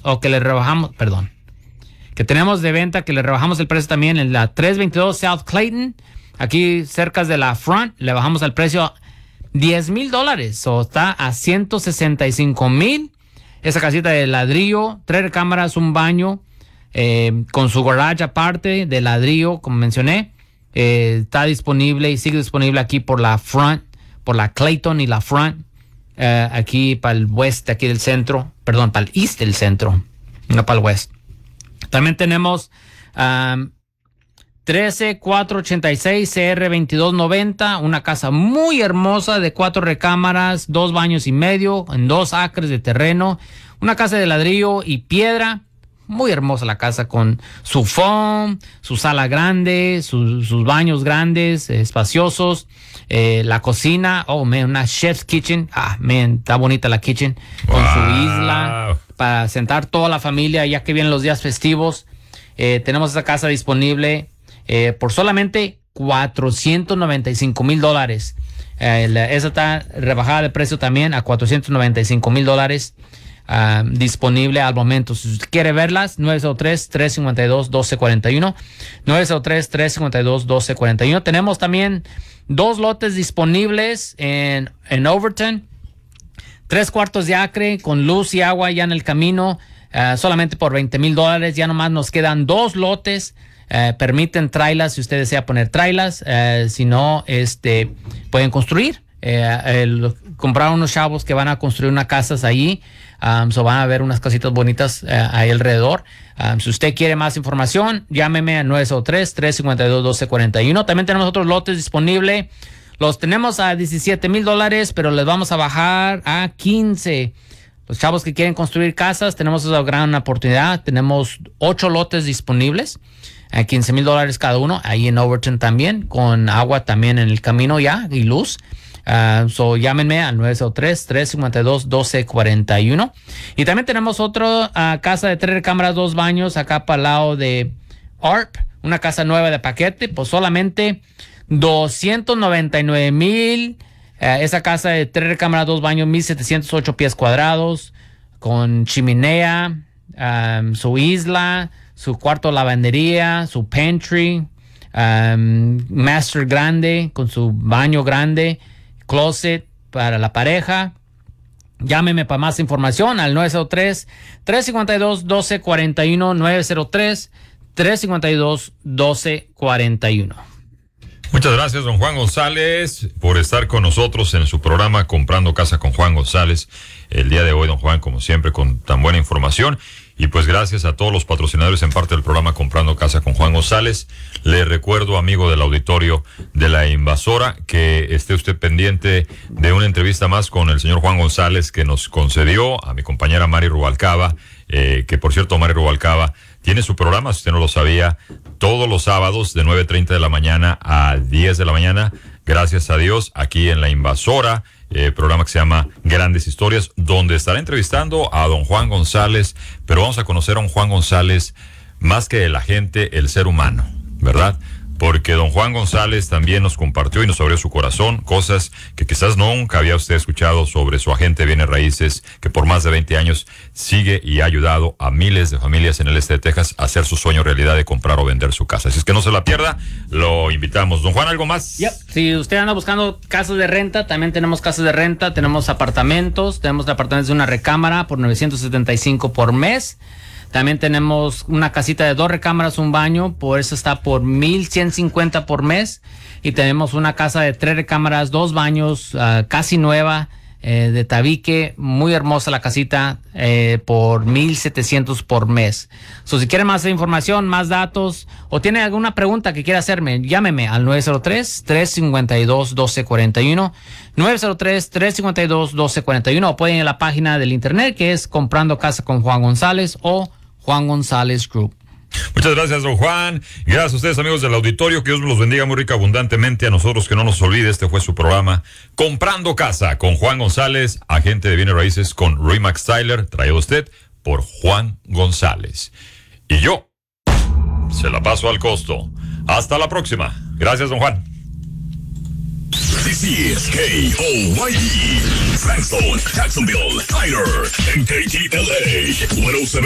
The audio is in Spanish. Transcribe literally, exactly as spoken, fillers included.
o que le rebajamos, perdón, que tenemos de venta, que le rebajamos el precio también en la trescientos veintidós South Clayton, aquí cerca de la Front, le bajamos el precio diez mil dólares, o está a ciento sesenta y cinco mil. Esa casita de ladrillo, tres recámaras, un baño, eh, con su garage aparte de ladrillo, como mencioné, eh, está disponible y sigue disponible aquí por la Front, por la Clayton y la Front, eh, aquí para el west, aquí del centro, perdón, para el east del centro, no para el west. También tenemos um, trece cuatrocientos ochenta y seis C R veintidós noventa, una casa muy hermosa de cuatro recámaras, dos baños y medio, en dos acres de terreno, una casa de ladrillo y piedra, muy hermosa la casa con su foam, su sala grande, su, sus baños grandes, eh, espaciosos, eh, la cocina, oh man, una chef's kitchen, ah man, está bonita la kitchen, con wow. su isla, para sentar toda la familia ya que vienen los días festivos. Eh, tenemos esa casa disponible eh, por solamente cuatrocientos noventa y cinco mil dólares. Eh, la, esa está rebajada de precio también a cuatrocientos noventa y cinco mil dólares. Uh, disponible al momento. Si usted quiere verlas, nueve cero tres, tres cinco dos, uno dos cuatro uno. nueve cero tres, tres cinco dos, uno dos cuatro uno. Tenemos también dos lotes disponibles en, en Overton. Tres cuartos de acre con luz y agua ya en el camino. Uh, solamente por veinte mil dólares. Ya nomás nos quedan dos lotes. Uh, permiten trailas si usted desea poner trailas. Uh, si no, este, pueden construir. Eh, el, comprar unos chavos que van a construir unas casas allí. Um, so van a ver unas casitas bonitas uh, ahí alrededor. Um, si usted quiere más información, llámeme a nueve cero tres, tres cinco dos, uno dos cuatro uno. También tenemos otros lotes disponibles. Los tenemos a diecisiete mil dólares, pero les vamos a bajar a quince. Los chavos que quieren construir casas, tenemos esa gran oportunidad. Tenemos ocho lotes disponibles a quince mil dólares cada uno. Ahí en Overton también, con agua también en el camino ya y luz. Uh, so llámenme al nueve cero tres, tres cinco dos, uno dos cuatro uno. Y también tenemos otra uh, casa de tres recámaras, dos baños acá para el lado de A R P, una casa nueva de paquete, pues solamente doscientos noventa y nueve mil. Uh, esa casa de tres recámaras, dos baños, mil setecientos ocho pies cuadrados, con chimenea, um, su isla, su cuarto de lavandería, su pantry, um, master grande, con su baño grande, closet para la pareja. Llámeme para más información al nueve cero tres, tres cinco dos, uno dos cuatro uno, nueve cero tres, tres cinco dos, uno dos cuatro uno. Muchas gracias, don Juan González, por estar con nosotros en su programa Comprando Casa con Juan González. El día de hoy, don Juan, como siempre, con tan buena información. Y pues gracias a todos los patrocinadores en parte del programa Comprando Casa con Juan González. Le recuerdo, amigo del auditorio de La Invasora, que esté usted pendiente de una entrevista más con el señor Juan González que nos concedió a mi compañera Mari Rubalcaba, eh, que por cierto, Mari Rubalcaba tiene su programa, si usted no lo sabía, todos los sábados de nueve treinta de la mañana a diez de la mañana, gracias a Dios, aquí en La Invasora. Eh, programa que se llama Grandes Historias, donde estará entrevistando a don Juan González, pero vamos a conocer a un Juan González más que el agente, el ser humano, ¿verdad? Porque don Juan González también nos compartió y nos abrió su corazón, cosas que quizás nunca había usted escuchado sobre su agente de bienes raíces, que por más de veinte años sigue y ha ayudado a miles de familias en el este de Texas a hacer su sueño realidad de comprar o vender su casa. Así es que no se la pierda, lo invitamos. Don Juan, ¿algo más? Yep. Si usted anda buscando casas de renta, también tenemos casas de renta, tenemos apartamentos, tenemos apartamentos de una recámara por novecientos setenta y cinco por mes. También tenemos una casita de dos recámaras, un baño, por eso está por mil ciento cincuenta por mes. Y tenemos una casa de tres recámaras, dos baños, uh, casi nueva, eh, de tabique, muy hermosa la casita, eh, por mil setecientos por mes. So, si quiere más información, más datos, o tiene alguna pregunta que quiera hacerme, llámeme al nueve cero tres, tres cinco dos, uno dos cuatro uno, nueve cero tres, tres cinco dos, uno dos cuatro uno, o pueden ir a la página del internet que es Comprando Casa con Juan González o Juan González Group. Muchas gracias, don Juan. Gracias a ustedes, amigos del auditorio. Que Dios los bendiga muy rica, abundantemente. A nosotros, que no nos olvide, este fue su programa Comprando Casa con Juan González, agente de bienes raíces con Remax Tyler, traído a usted por Juan González. Y yo se la paso al costo. Hasta la próxima. Gracias, don Juan. This is K O Y D, Frankston, Jacksonville, Tyler, and K T L A, ciento siete.